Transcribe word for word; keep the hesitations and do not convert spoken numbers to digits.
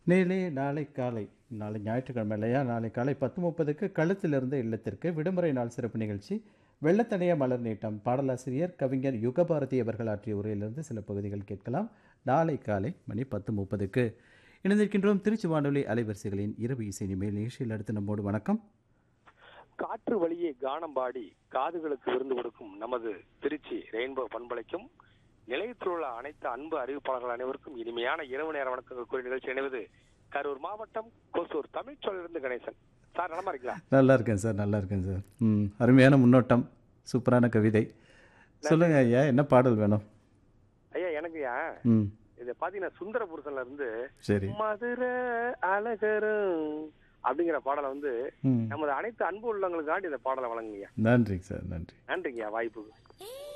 நேயர்களே நாளை காலை நாளை ஞாயிற்றுக்கிழமை இல்லையா? நாளை காலை பத்து முப்பதுக்கு களத்திலிருந்து இல்லத்திற்கு விடுமுறை நாள் சிறப்பு நிகழ்ச்சி. வெள்ளத்தணைய மலர் நீட்டம் பாடலாசிரியர் கவிஞர் யுகபாரதி அவர்கள் ஆற்றிய உரையிலிருந்து சில பகுதிகள் கேட்கலாம். நாளை காலை மணி பத்து முப்பதுக்கு இணைந்திருக்கின்றோம். திருச்சி வானொலி அலைவரிசைகளின் இரவு இசை நிமையில் நிகழ்ச்சியில் அடுத்து நம்மோடு வணக்கம். காற்று வழியே கானம் பாடி காதுகளுக்கு விருந்து கொடுக்கும் நமது திருச்சி ரெயின்போ பண்பலைக்கும் நிலையத்தில் உள்ள அனைத்து அன்பு அறிவிப்பாளர்கள் அனைவருக்கும் இனிமையான இரவு நேர வணக்கங்கள் கூறிய நிகழ்ச்சி இணைவது கரூர் மாவட்டம் கொசூர் தமிழ்ச்சொல்லிருந்து கணேசன். சார் நலமா இருக்கீங்களா? நல்லா இருக்கேன் சார், நல்லா இருக்கேன் சார். ம் அருமையான முன்னோட்டம், சூப்பரான கவிதை. சொல்லுங்க ஐயா, என்ன பாடல் வேணும்? ஐயா எனக்கு ம் இது பாத்தீங்கன்னா சுந்தர புருஷன்ல இருந்து சரி. மதுரை அழகரும் அப்படிங்கிற பாடலை வந்து ம் நமது அனைத்து அன்பு உள்ளவங்களுக்காண்டி இந்த பாடலை வழங்குங்க. நன்றி சார், நன்றி. நன்றிங்க வாய்ப்புக்கு.